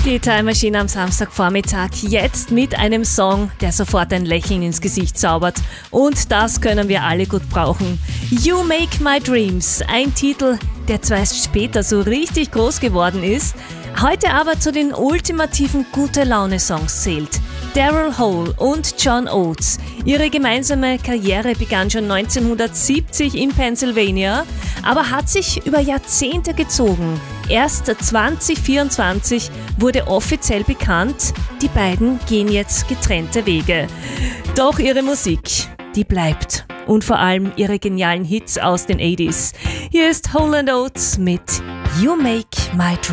Die Time Machine am Samstagvormittag, jetzt mit einem Song, der sofort ein Lächeln ins Gesicht zaubert. Und das können wir alle gut brauchen. You Make My Dreams, ein Titel, der zwar erst später so richtig groß geworden ist, heute aber zu den ultimativen Gute-Laune-Songs zählt. Daryl Hall und John Oates. Ihre gemeinsame Karriere begann schon 1970 in Pennsylvania, aber hat sich über Jahrzehnte gezogen. Erst 2024 wurde offiziell bekannt, die beiden gehen jetzt getrennte Wege. Doch ihre Musik, die bleibt. Und vor allem ihre genialen Hits aus den 80s. Hier ist Hall & Oates mit You Make My Dreams.